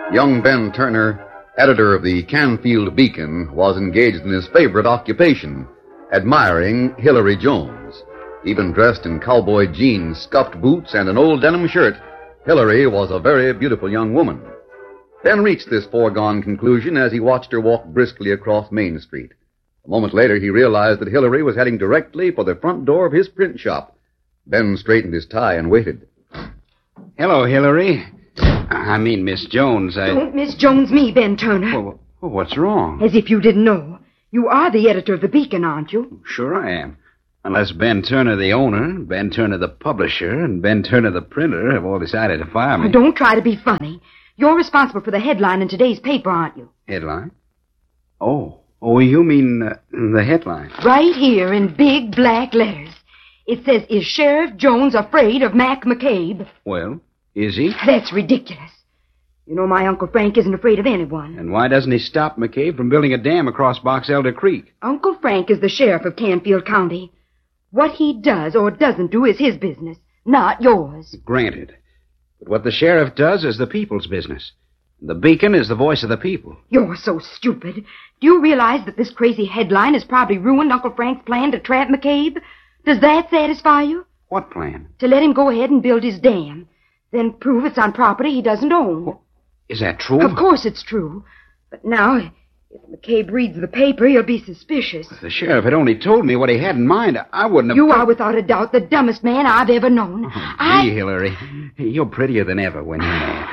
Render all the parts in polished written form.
Young Ben Turner, editor of the Canfield Beacon, was engaged in his favorite occupation, admiring Hillary Jones. Even dressed in cowboy jeans, scuffed boots, and an old denim shirt, Hillary was a very beautiful young woman. Ben reached this foregone conclusion as he watched her walk briskly across Main Street. A moment later, he realized that Hillary was heading directly for the front door of his print shop. Ben straightened his tie and waited. Hello, Hillary. I mean, Miss Jones, Don't Miss Jones me, Ben Turner. Well, what's wrong? As if you didn't know. You are the editor of the Beacon, aren't you? Sure I am. Unless Ben Turner, the owner, Ben Turner, the publisher, and Ben Turner, the printer, have all decided to fire me. Don't try to be funny. You're responsible for the headline in today's paper, aren't you? Headline? Oh, you mean the headline? Right here in big black letters. It says, "Is Sheriff Jones afraid of Mac McCabe?" Well, is he? That's ridiculous. You know my Uncle Frank isn't afraid of anyone. And why doesn't he stop McCabe from building a dam across Box Elder Creek? Uncle Frank is the sheriff of Canfield County. What he does or doesn't do is his business, not yours. Granted. But what the sheriff does is the people's business. The Beacon is the voice of the people. You're so stupid. Do you realize that this crazy headline has probably ruined Uncle Frank's plan to trap McCabe? Does that satisfy you? What plan? To let him go ahead and build his dam. Then prove it's on property he doesn't own. Well, is that true? Of course it's true. But now, if McCabe reads the paper, he'll be suspicious. If the sheriff had only told me what he had in mind, I wouldn't have... You are without a doubt the dumbest man I've ever known. Gee, Hillary, you're prettier than ever when you're mad.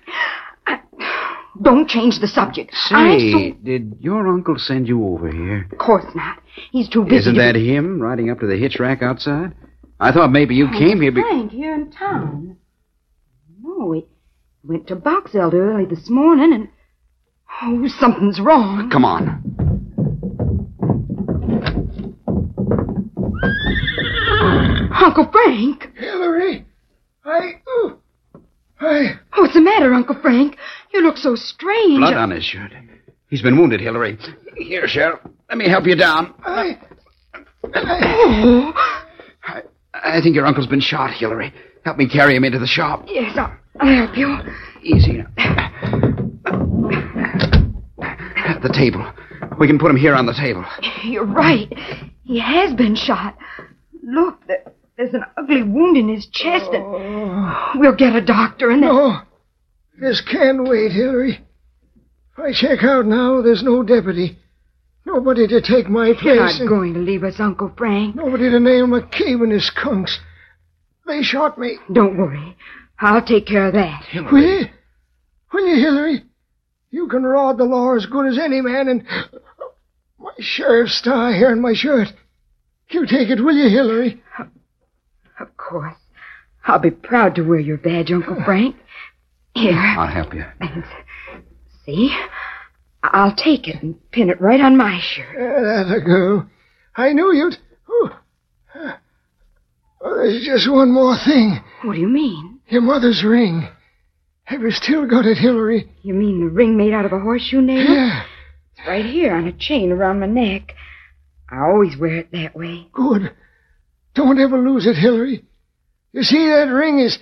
Don't change the subject. Say, did your uncle send you over here? Of course not. He's too busy. Isn't that him riding up to the hitch rack outside? I thought maybe you came here Frank here in town. No, he went to Box Elder early this morning and... Oh, something's wrong. Come on. Uncle Frank! Hillary, What's the matter, Uncle Frank? You look so strange. Blood on his shirt. He's been wounded, Hillary. Here, Sheriff. Let me help you down. Oh. I think your uncle's been shot, Hillary. Help me carry him into the shop. Yes, I'll help you. Easy. The table. We can put him here on the table. You're right. He has been shot. Look, there's an ugly wound in his chest, and we'll get a doctor and then... No, this can't wait, Hillary. If I check out now, there's no deputy. Nobody to take my place. You're not going to leave us, Uncle Frank. Nobody to nail McCabe and his skunks. They shot me. Don't worry. I'll take care of that. Hillary. Will you? Will you, Hillary? You can rod the law as good as any man, and my sheriff's star here on my shirt. You take it, will you, Hillary? Of course. I'll be proud to wear your badge, Uncle Frank. Here. I'll help you. See? I'll take it and pin it right on my shirt. That'll go. I knew you'd... Oh, there's just one more thing. What do you mean? Your mother's ring. Have you still got it, Hillary? You mean the ring made out of a horseshoe nail? Yeah. It's right here on a chain around my neck. I always wear it that way. Good. Don't ever lose it, Hillary. You see, that ring is...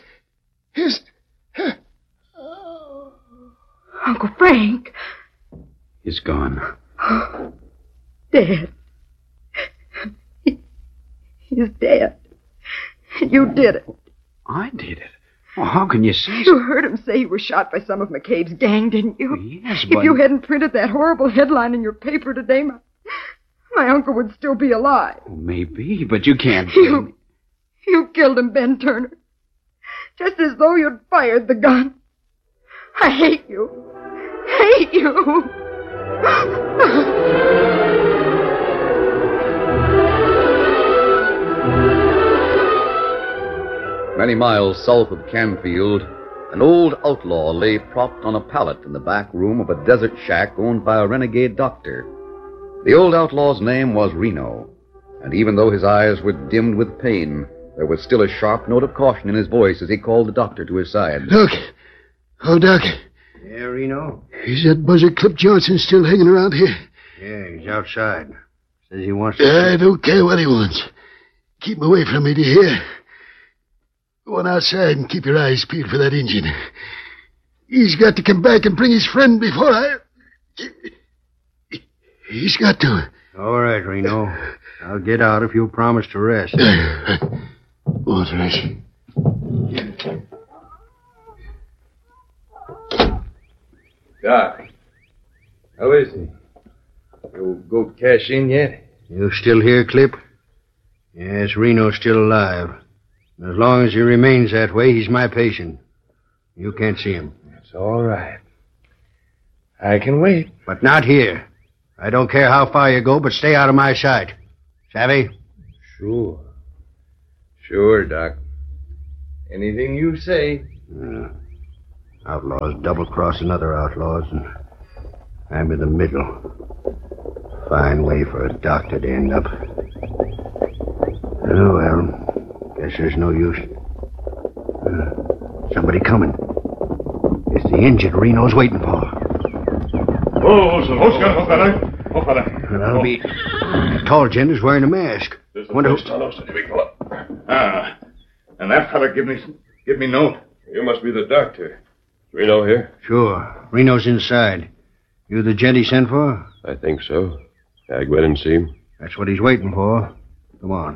Uncle Frank. He's gone. Dead. He's dead. You did it. I did it. Well, how can you say You heard him say you were shot by some of McCabe's gang, didn't you? Yes, but... If you hadn't printed that horrible headline in your paper today, my uncle would still be alive. Oh, maybe, but you can't... You killed him, Ben Turner. Just as though you'd fired the gun. I hate you. Hate you. Many miles south of Canfield, an old outlaw lay propped on a pallet in the back room of a desert shack owned by a renegade doctor. The old outlaw's name was Reno, and even though his eyes were dimmed with pain, there was still a sharp note of caution in his voice as he called the doctor to his side. Doc. Oh, Doc. Yeah, Reno? Is that buzzer Clip Johnson still hanging around here? Yeah, he's outside. Says he wants to... I don't care what he wants. Keep him away from me, do you hear? Go on outside and keep your eyes peeled for that engine. He's got to come back and bring his friend before I... He's got to. All right, Reno. I'll get out if you'll promise to rest. All right. Doc, how is he? You go cash in yet? You still here, Clip? Yes, Reno's still alive. As long as he remains that way, he's my patient. You can't see him. It's all right. I can wait. But not here. I don't care how far you go, but stay out of my sight. Savvy? Sure. Sure, Doc. Anything you say. Outlaws double-crossing other outlaws, and I'm in the middle. Fine way for a doctor to end up. Oh, well, guess there's no use. Somebody coming. It's the injured Reno's waiting for. That'll be... Tall gent is wearing a mask. Wonder who... And that fella give me note. You must be the doctor. Reno here? Sure. Reno's inside. You the gent he sent for? I think so. I go in and see him. That's what he's waiting for. Come on.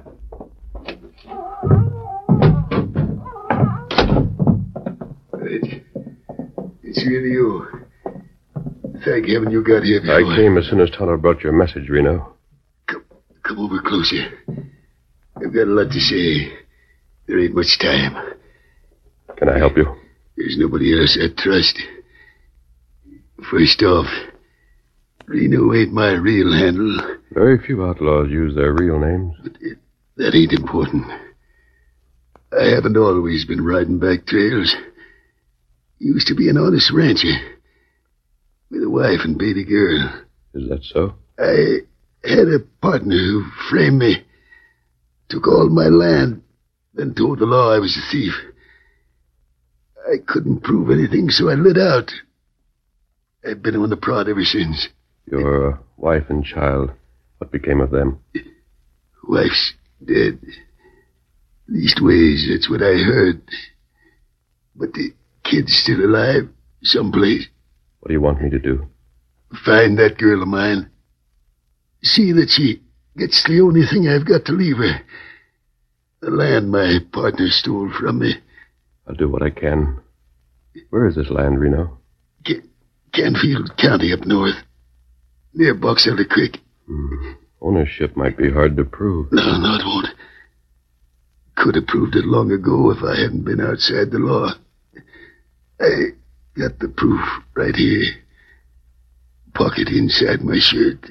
It's really you. Thank heaven you got here before. I came as soon as Tonto brought your message, Reno. Come over closer. I've got a lot to say. There ain't much time. Can I help you? There's nobody else I trust. First off, Reno ain't my real handle. Very few outlaws use their real names. But that ain't important. I haven't always been riding back trails. Used to be an honest rancher. With a wife and baby girl. Is that so? I had a partner who framed me. Took all my land. Then told the law I was a thief. I couldn't prove anything, so I lit out. I've been on the prod ever since. Your wife and child, what became of them? Wife's dead. Leastways, that's what I heard. But the kid's still alive, someplace. What do you want me to do? Find that girl of mine. See that she gets the only thing I've got to leave her. The land my partner stole from me. I'll do what I can. Where is this land, Reno? Canfield County up north. Near Box Elder Creek. Ownership might be hard to prove. No, it won't. Could have proved it long ago if I hadn't been outside the law. I got the proof right here. Pocket inside my shirt.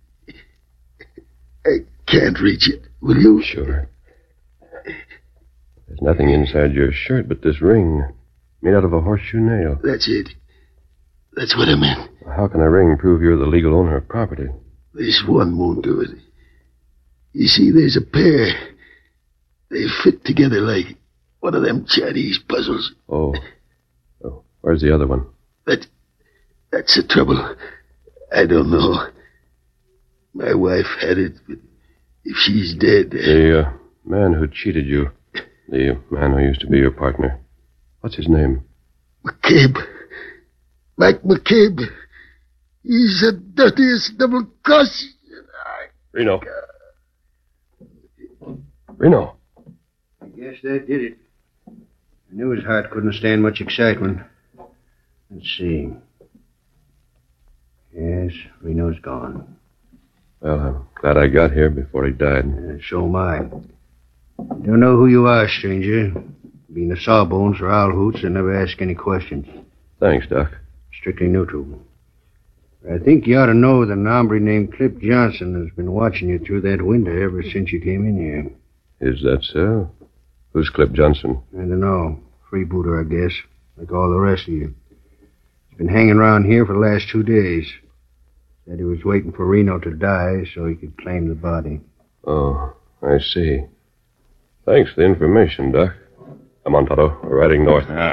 I can't reach it. Will you? Sure. There's nothing inside your shirt but this ring, made out of a horseshoe nail. That's it. That's what I meant. How can a ring prove you're the legal owner of property? This one won't do it. You see, there's a pair. They fit together like one of them Chinese puzzles. Oh. Where's the other one? That's the trouble. I don't know. My wife had it, but if she's dead... The man who cheated you. The man who used to be your partner. What's his name? McCabe. Mike McCabe. He's the dirtiest double-cross... Reno. Reno. I guess that did it. I knew his heart couldn't stand much excitement. Let's see. Yes, Reno's gone. Well, I'm glad I got here before he died. So am I. Don't know who you are, stranger. Being a sawbones or owl hoots, I never ask any questions. Thanks, Doc. Strictly neutral. I think you ought to know that an hombre named Clip Johnson has been watching you through that window ever since you came in here. Is that so? Who's Clip Johnson? I don't know. Freebooter, I guess. Like all the rest of you. He's been hanging around here for the last 2 days. Said he was waiting for Reno to die so he could claim the body. Oh, I see. Thanks for the information, Doc. Come on, Tonto. We're riding north.